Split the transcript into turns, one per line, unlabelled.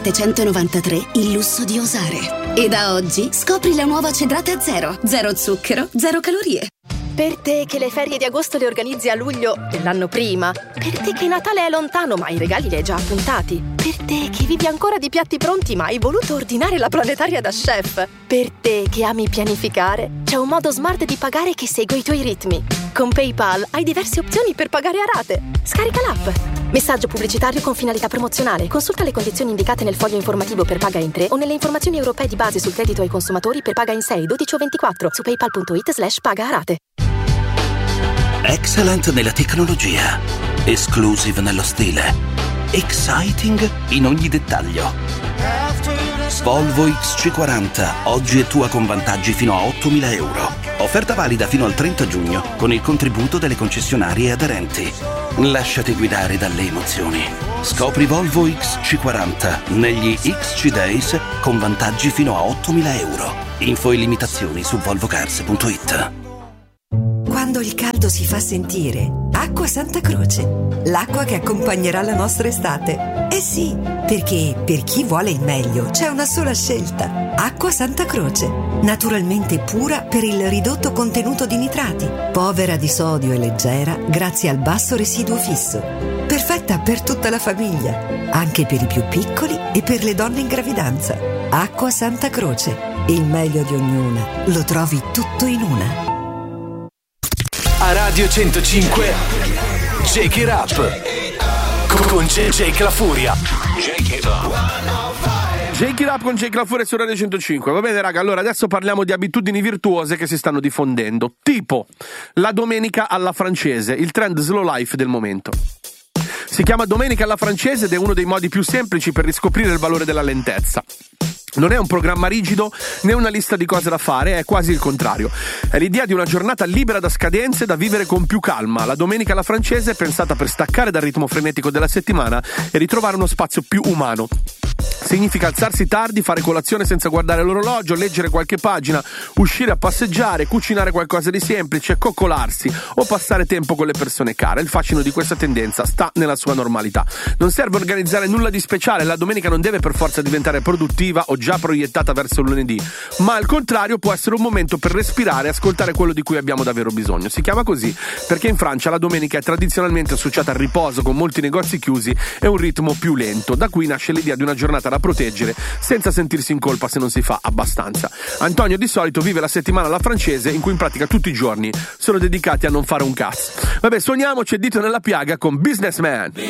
793 il lusso di osare. E da oggi scopri la nuova Cedrata Zero. Zero zucchero, zero calorie.
Per te che le ferie di agosto le organizzi a luglio dell'anno prima. Per te che Natale è lontano ma i regali li hai già appuntati. Per te che vivi ancora di piatti pronti ma hai voluto ordinare la planetaria da chef. Per te che ami pianificare, c'è un modo smart di pagare che segue i tuoi ritmi. Con PayPal hai diverse opzioni per pagare a rate. Scarica l'app. Messaggio pubblicitario con finalità promozionale. Consulta le condizioni indicate nel foglio informativo per Paga in 3 o nelle informazioni europee di base sul credito ai consumatori per Paga in 6, 12 o 24 su paypal.it/paga a rate.
Excellent nella tecnologia, exclusive nello stile, exciting in ogni dettaglio. Volvo XC40 oggi è tua con vantaggi fino a 8.000 euro. Offerta valida fino al 30 giugno con il contributo delle concessionarie aderenti. Lasciati guidare dalle emozioni. Scopri Volvo XC40 negli XC Days con vantaggi fino a 8.000 euro. Info e limitazioni su volvocars.it.
Quando il caldo si fa sentire, Acqua Santa Croce, l'acqua che accompagnerà la nostra estate. Eh sì, perché per chi vuole il meglio c'è una sola scelta: Acqua Santa Croce, naturalmente pura per il ridotto contenuto di nitrati, povera di sodio e leggera grazie al basso residuo fisso. Perfetta per tutta la famiglia, anche per i più piccoli e per le donne in gravidanza. Acqua Santa Croce, il meglio di ognuna lo trovi tutto in una.
A Radio 105 Shake It Up con Jake La Furia.
Shake It Up con Jake La Furia su Radio 105. Va bene raga, allora adesso parliamo di abitudini virtuose che si stanno diffondendo, tipo la domenica alla francese, il trend slow life del momento. Si chiama domenica alla francese ed è uno dei modi più semplici per riscoprire il valore della lentezza. Non è un programma rigido né una lista di cose da fare, è quasi il contrario. È l'idea di una giornata libera da scadenze da vivere con più calma. La domenica alla francese è pensata per staccare dal ritmo frenetico della settimana e ritrovare uno spazio più umano. Significa alzarsi tardi, fare colazione senza guardare l'orologio, leggere qualche pagina, uscire a passeggiare, cucinare qualcosa di semplice, coccolarsi o passare tempo con le persone care. Il fascino di questa tendenza sta nella sua normalità. Non serve organizzare nulla di speciale, la domenica non deve per forza diventare produttiva o già proiettata verso il lunedì, ma al contrario può essere un momento per respirare e ascoltare quello di cui abbiamo davvero bisogno. Si chiama così perché in Francia la domenica è tradizionalmente associata al riposo, con molti negozi chiusi e un ritmo più lento. Da qui nasce l'idea di una giornata da proteggere senza sentirsi in colpa se non si fa abbastanza. Antonio di solito vive la settimana alla francese, in cui in pratica tutti i giorni sono dedicati a non fare un cazzo. Vabbè, suoniamoci il dito nella piaga con Businessman.